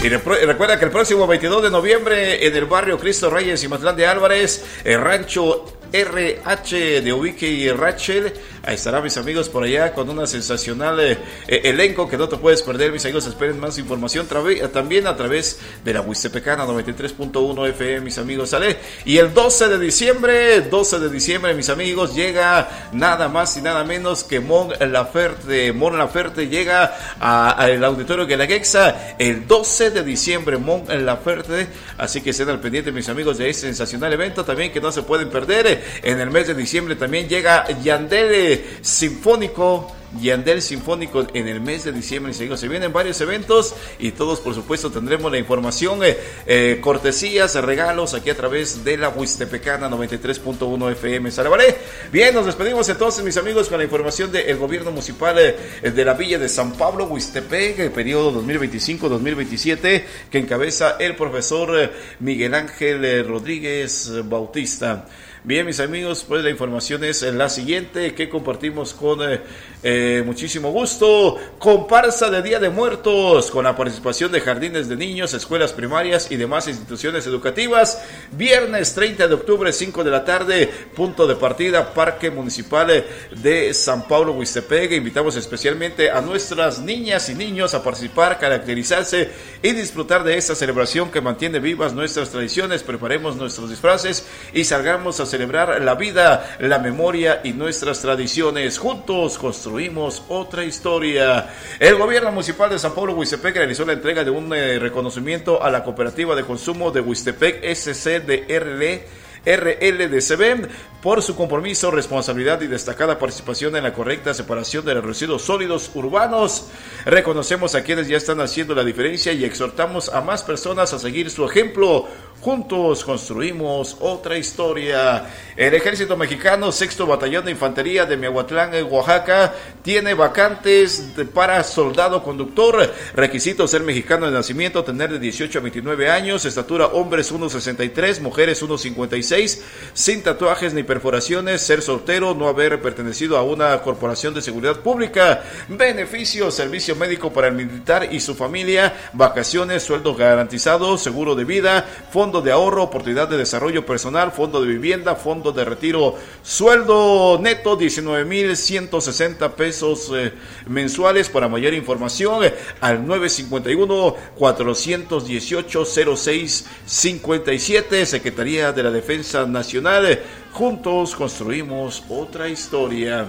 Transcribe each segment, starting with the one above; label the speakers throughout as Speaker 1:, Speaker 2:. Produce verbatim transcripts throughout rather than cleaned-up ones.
Speaker 1: Y recuerda que el próximo veintidós de noviembre en el barrio Cristo Reyes y Matlán de Álvarez, el rancho R H de Ubique y Rachel, ahí estará, mis amigos, por allá con una sensacional eh, elenco que no te puedes perder, mis amigos. Esperen más información tra- también a través de la Huistepecana noventa y tres punto uno F M, mis amigos, ¿sale? Y el doce de diciembre, doce de diciembre, mis amigos, llega nada más y nada menos que Mon Laferte. Mon Laferte llega al auditorio Guelaguetza el doce de diciembre, Mon Laferte, así que estén al pendiente, mis amigos, de este sensacional evento también que no se pueden perder. En el mes de diciembre también llega Yandel Sinfónico, Yandel Sinfónico en el mes de diciembre. Y se vienen varios eventos y todos, por supuesto, tendremos la información, eh, eh, cortesías, regalos aquí a través de la Huistepecana noventa y tres punto uno F M. ¿Sale, vale? Bien, nos despedimos entonces, mis amigos, con la información del gobierno municipal eh, de la Villa de San Pablo, Huistepec, el periodo dos mil veinticinco dos mil veintisiete, que encabeza el profesor eh, Miguel Ángel eh, Rodríguez Bautista. Bien, mis amigos, pues la información es la siguiente que compartimos con eh, eh, muchísimo gusto. Comparsa de Día de Muertos con la participación de jardines de niños, escuelas primarias y demás instituciones educativas. Viernes treinta de octubre, cinco de la tarde, punto de partida, Parque Municipal de San Pablo, Huistepec. Invitamos especialmente a nuestras niñas y niños a participar, caracterizarse y disfrutar de esta celebración que mantiene vivas nuestras tradiciones. Preparemos nuestros disfraces y salgamos a celebrar la vida, la memoria y nuestras tradiciones. Juntos construimos otra historia. El gobierno municipal de San Pablo, Huistepec, realizó la entrega de un eh, reconocimiento a la cooperativa de consumo de Huistepec S C de R L R L D C B por su compromiso, responsabilidad y destacada participación en la correcta separación de los residuos sólidos urbanos. Reconocemos a quienes ya están haciendo la diferencia y exhortamos a más personas a seguir su ejemplo. Juntos construimos otra historia. El Ejército Mexicano, sexto Batallón de Infantería de Miahuatlán, Oaxaca, tiene vacantes de, para soldado conductor. Requisitos: ser mexicano de nacimiento, tener de dieciocho a veintinueve años, estatura hombres uno sesenta y tres, mujeres uno cincuenta y seis, sin tatuajes ni perforaciones, ser soltero, no haber pertenecido a una corporación de seguridad pública. Beneficios: servicio médico para el militar y su familia, vacaciones, sueldo garantizado, seguro de vida, fondo de ahorro, oportunidad de desarrollo personal, fondo de vivienda, fondo de retiro, sueldo neto diecinueve mil ciento sesenta pesos eh, mensuales. Para mayor información, eh, al nueve cinco uno, cuatro uno ocho, cero seis cinco siete, Secretaría de la Defensa Nacional. Juntos construimos otra historia.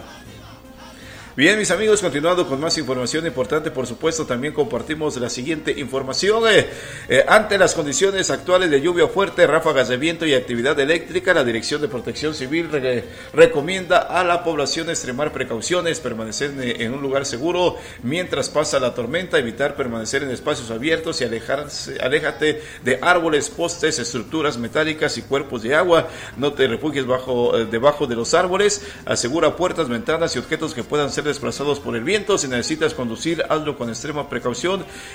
Speaker 1: Bien, mis amigos, continuando con más información importante, por supuesto, también compartimos la siguiente información. Eh, eh, ante las condiciones actuales de lluvia fuerte, ráfagas de viento y actividad eléctrica, la Dirección de Protección Civil re- recomienda a la población extremar precauciones, permanecer en, en un lugar seguro mientras pasa la tormenta, evitar permanecer en espacios abiertos y alejarse, aléjate de árboles, postes, estructuras metálicas y cuerpos de agua. No te refugies bajo, eh, debajo de los árboles. Asegura puertas, ventanas y objetos que puedan ser desplazados por el viento. Si necesitas conducir, hazlo con extrema precaución